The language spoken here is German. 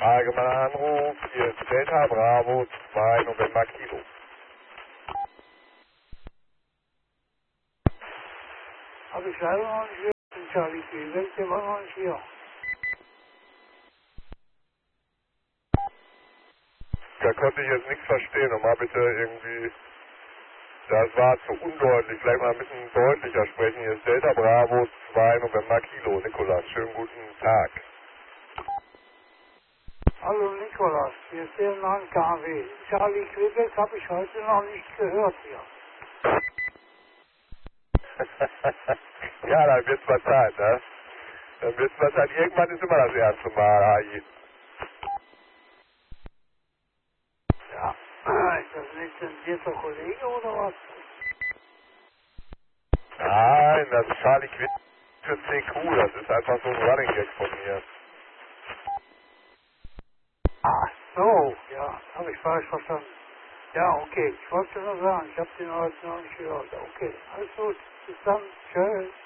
Allgemeiner Anruf, hier ist Delta Bravo 2 November Kilo. Habe ich leider noch nicht gehört, Charlie Quebec, der war noch nicht hier. Da konnte ich jetzt nichts verstehen. Nochmal bitte irgendwie, das war zu undeutlich. Vielleicht mal ein bisschen deutlicher sprechen. Hier ist Delta Bravo 2 November Kilo. Nikolas, schönen guten Tag. Hallo Nikolas, hier ist der 9 KW. Charlie Quebec habe ich heute noch nicht gehört hier. Ja, dann wird's mal Zeit, ne? Dann wird's mal Zeit. Irgendwann ist immer das erste Mal, AI. Ja, ist das ein lizenzierter Kollege oder was? Nein, das ist Charlie Quinn für CQ. Das ist einfach so ein Running Gag von mir. Ach so, ja, habe ich falsch verstanden. Ja, okay, ich wollte nur sagen, ich habe den heute noch nicht gehört. Okay, alles gut, bis dann, tschüss.